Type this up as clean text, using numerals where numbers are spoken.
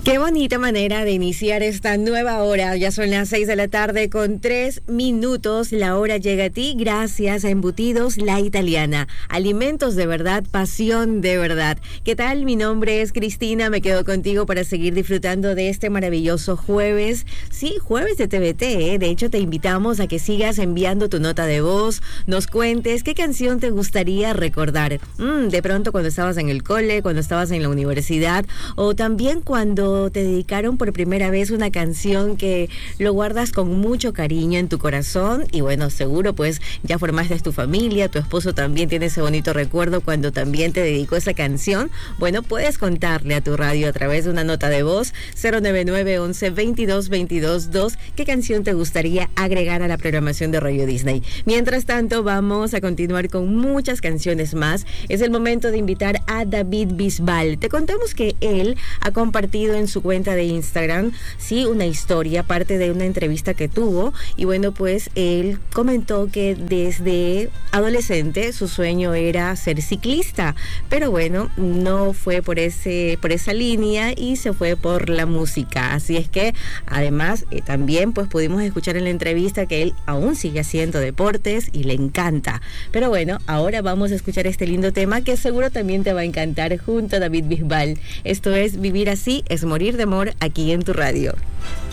Qué bonita manera de iniciar esta nueva hora. Ya son las 6 de la tarde con 3 minutos. La hora llega a ti gracias a Embutidos La Italiana. Alimentos de verdad, pasión de verdad. ¿Qué tal? Mi nombre es Cristina. Me quedo contigo para seguir disfrutando de este maravilloso jueves. Sí, jueves de TVT, ¿eh? De hecho, te invitamos a que sigas enviando tu nota de voz. Nos cuentes qué canción te gustaría recordar. De pronto cuando estabas en el cole, cuando estabas en la universidad, o también cuando te dedicaron por primera vez una canción que lo guardas con mucho cariño en tu corazón y bueno, seguro pues ya formaste tu familia, tu esposo también tiene ese bonito recuerdo cuando también te dedicó esa canción. Bueno, puedes contarle a tu radio a través de una nota de voz 099 11 22 22 2 qué canción te gustaría agregar a la programación de Radio Disney. Mientras tanto, vamos a continuar con muchas canciones más. Es el momento de invitar a David Bisbal. Te contamos que él ha compartido en su cuenta de Instagram, sí, una historia, parte de una entrevista que tuvo, y bueno, pues él comentó que desde adolescente su sueño era ser ciclista, pero bueno, no fue por esa línea y se fue por la música, así es que además también pues pudimos escuchar en la entrevista que él aún sigue haciendo deportes y le encanta, pero bueno, ahora vamos a escuchar este lindo tema que seguro también te va a encantar junto a David Bisbal. Esto es Vivir Así es Morir de Amor, aquí en tu radio.